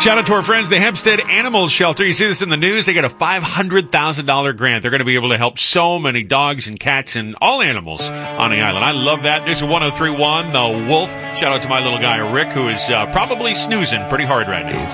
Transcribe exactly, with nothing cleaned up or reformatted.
Shout out to our friends, the Hempstead Animal Shelter. You see this in the news. They got a five hundred thousand dollars grant. They're going to be able to help so many dogs and cats and all animals on the island. I love that. This is one oh three point one, The Wolf. Shout out to my little guy, Rick, who is uh, probably snoozing pretty hard right now.